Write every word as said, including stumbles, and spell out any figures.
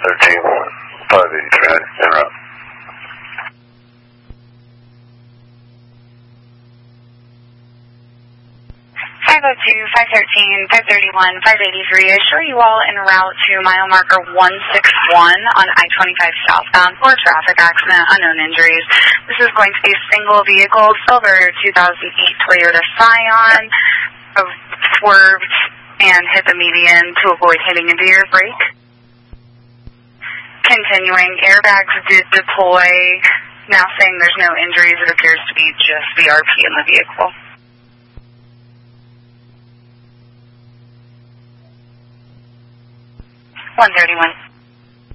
thirteen, five eighty-three, en route. five oh two, five thirteen, five thirty-one, five eighty-three. I show you all en route to mile marker one six one on I twenty-five southbound for a traffic accident, unknown injuries. This is going to be a single vehicle, silver two thousand eight Toyota Scion, swerved and hit the median to avoid hitting into your brake. Continuing, airbags did deploy. Now saying there's no injuries, it appears to be just V R P in the vehicle. one thirty-one.